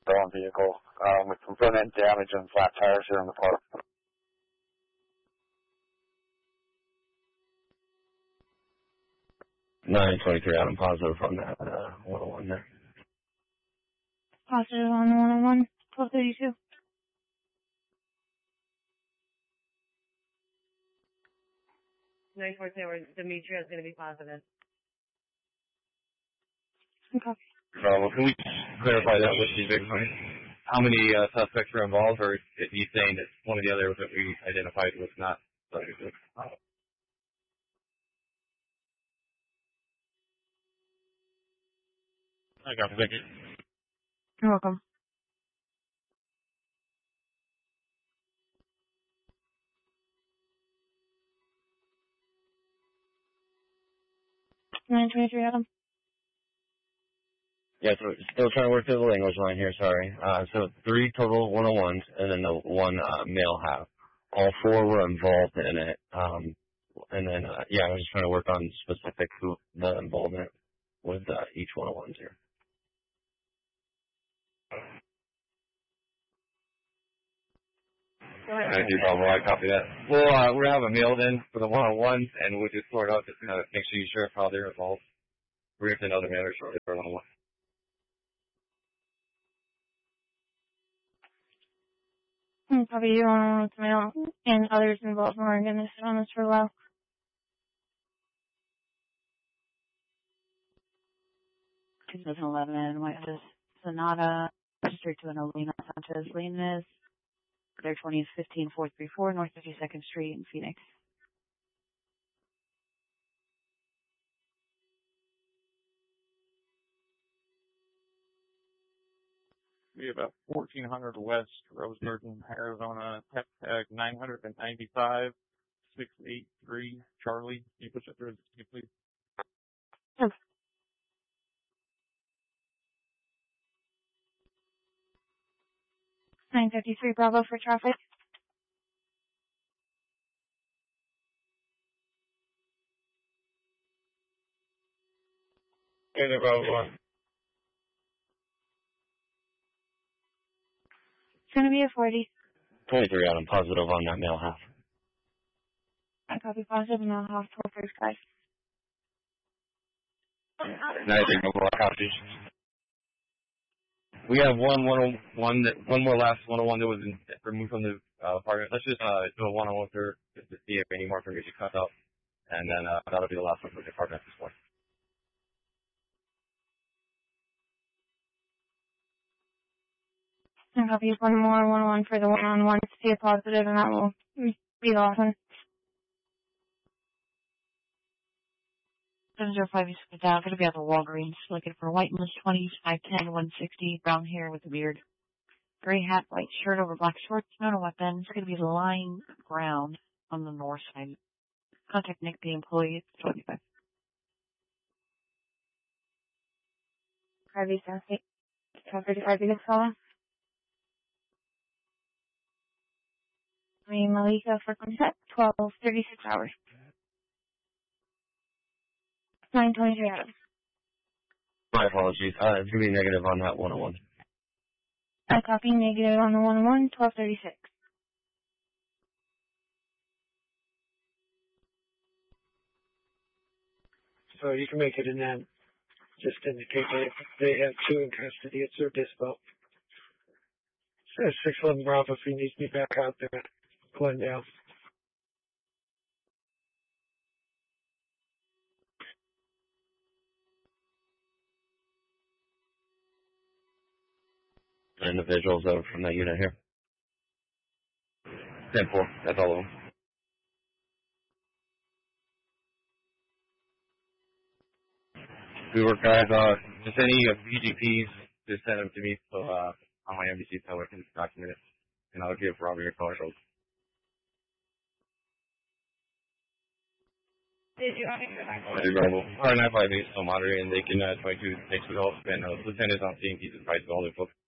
stolen vehicle with some front end damage and flat tires here in the park. 923 out. I'm positive on that 101 there. Positive on the 101, 1232. 947, Demetria is going to be positive. Okay. Well, can we clarify that with you, Bitcoin? How many suspects are involved, or is he saying that one of the others that we identified was not subject? I got it. Thank you. You're welcome. Nine 23 Adam. Yeah, so still trying to work through the language line here, sorry. So 3 total 101s, and then the 1 male half. All 4 were involved in it. And then, yeah, I was just trying to work on specific who the involvement with each 101s here. Thank you, Bravo. I copy that. Well, we're going to have a mail then for the 101s, and we'll just sort out, just make sure you share how they're involved. We're going to send other mailers shortly for 101. Probably you want to mail and others involved are going to sit on this for a while. Two 2011 and White House Sonata, registered to an Alina Sanchez Leonis. Their 2015 434 North 52nd Street in Phoenix. We have 1400 West Roseburg, Arizona, tag 995 683 Charlie. Can you push that through, please? Okay. Nine 53 Bravo for traffic. Okay, Bravo. It's going to be a 40. 23 out. I'm positive on that male half. I copy positive and I'll have 1235. Nice, copy. We have one more last 101 that was removed from the apartment. Let's just do a 101 through just to see if any more information comes out, and then that'll be the last one for the apartment at this point. I'll copy one more 101 for the 1-on-1 to see a positive, and that will be the last one. 705 is down. Going to be at the Walgreens. Looking for white English 20, 5'10", 160, brown hair with a beard. Gray hat, white shirt over black shorts, not a weapon. It's going to be lying ground on the north side. Contact Nick, the employee. It's 25. Harvey Sassy. 1235 to get calling. I mean, Malika for contact. 1236 hours. 923 Adam. My apologies. It's going to be negative on that 101. I copy negative on the 101, 1236. So you can make it in that. Just indicate they have 2 in custody. It's their dispo. Says 611 Bravo if he needs me back out there. Glendale. Individuals over from that unit here. 10-4. That's all of them. We work, guys. Just any VGPs, just send them to me so on my MVC so I can document it, and I'll give Robbie your call. Did you want me to go back? Our 958 is still monitoring, and they can 22 takes with help, and lieutenant is on scene. He's advised all the folks.